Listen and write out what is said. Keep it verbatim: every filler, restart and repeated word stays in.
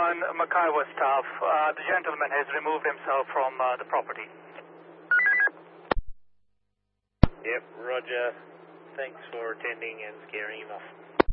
one, McIver staff. Uh, the gentleman has removed himself from uh, the property. Yep, roger. Thanks for attending and scaring him off.